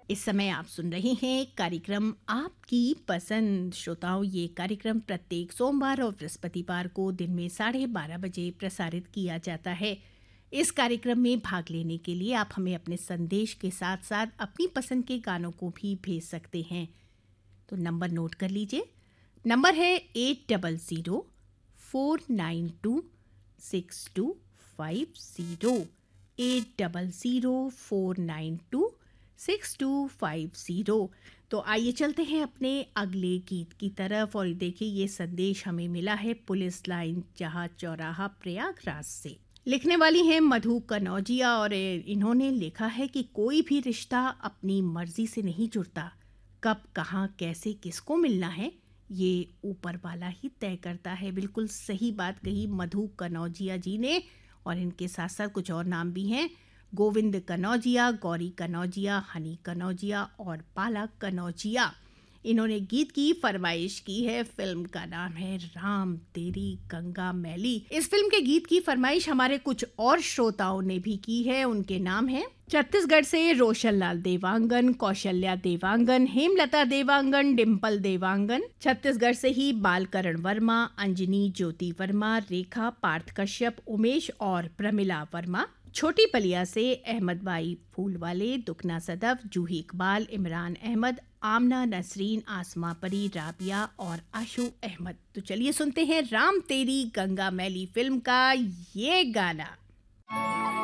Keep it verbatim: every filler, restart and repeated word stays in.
इस समय आप सुन रहे हैं कार्यक्रम आपकी पसंद। श्रोताओं, ये कार्यक्रम प्रत्येक सोमवार और बृहस्पतिवार को दिन में साढ़े बारह बजे प्रसारित किया जाता है। इस कार्यक्रम में भाग लेने के लिए आप हमें अपने संदेश के साथ साथ अपनी पसंद के गानों को भी भेज सकते हैं। तो नंबर नोट कर लीजिए। नंबर है eight double zero four nine to six to five zero eight double zero four nine to six to five zero. तो आइए चलते हैं अपने अगले गीत की तरफ। और देखिए, ये संदेश हमें मिला है पुलिस लाइन जहाज चौराहा प्रयागराज से। लिखने वाली हैं मधु कनौजिया और इन्होंने लिखा है कि कोई भी रिश्ता अपनी मर्जी से नहीं जुड़ता। कब, कहाँ, कैसे, किसको मिलना है, ये ऊपर वाला ही तय करता है। बिल्कुल सही बात कही मधु कनौजिया जी ने। और इनके साथ साथ कुछ और नाम भी हैं, गोविंद कनौजिया, गौरी कनौजिया, हनी कनौजिया और बाला कनौजिया। इन्होंने गीत की फरमाइश की है। फिल्म का नाम है राम तेरी गंगा मैली। इस फिल्म के गीत की फरमाइश हमारे कुछ और श्रोताओं ने भी की है। उनके नाम हैं छत्तीसगढ़ से रोशन लाल देवांगन, कौशल्या देवांगन, हेमलता देवांगन, डिम्पल देवांगन। छत्तीसगढ़ से ही बालकरण वर्मा, अंजनी ज्योति वर्मा, रेखा पार्थ कश्यप, उमेश और प्रमिला वर्मा। छोटी पलिया से अहमद भाई फूलवाले, दुखना सदफ, जूही इकबाल, इमरान अहमद, आमना नसरीन, आसमा परी, राबिया और आशु अहमद। तो चलिए सुनते हैं राम तेरी गंगा मैली फिल्म का ये गाना।